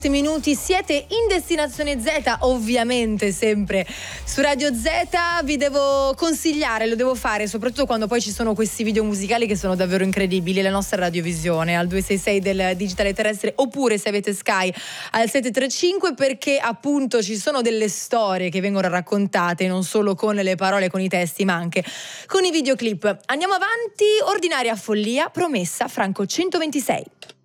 Minuti, siete in Destinazione Z, ovviamente sempre su Radio Z. Vi devo consigliare, lo devo fare soprattutto quando poi ci sono questi video musicali che sono davvero incredibili, la nostra radiovisione al 266 del digitale terrestre, oppure se avete Sky al 735, perché appunto ci sono delle storie che vengono raccontate non solo con le parole, con i testi, ma anche con i videoclip. Andiamo avanti. Ordinaria follia, promessa, Franco 126.